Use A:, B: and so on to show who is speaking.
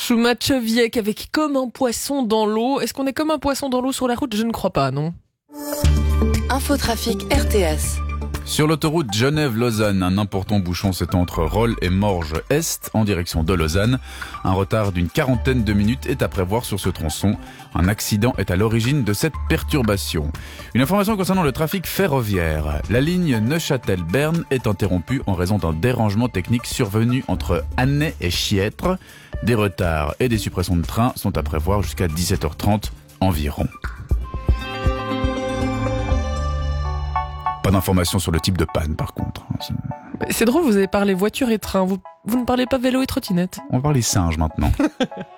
A: Schumachowiec avec Comme un poisson dans l'eau. Est-ce qu'on est comme un poisson dans l'eau sur la route ? Je ne crois pas, non.
B: Infotrafic RTS.
C: Sur l'autoroute Genève-Lausanne, un important bouchon s'étend entre Rolle et Morges-Est en direction de Lausanne. Un retard d'une 40aine de minutes est à prévoir sur ce tronçon. Un accident est à l'origine de cette perturbation. Une information concernant le trafic ferroviaire. La ligne Neuchâtel-Berne est interrompue en raison d'un dérangement technique survenu entre Annay et Chiètre. Des retards et des suppressions de trains sont à prévoir jusqu'à 17h30 environ. Pas d'informations sur le type de panne, par contre.
A: C'est drôle, vous avez parlé voiture et train. Vous ne parlez pas vélo et trottinette.
C: On va parler singes maintenant.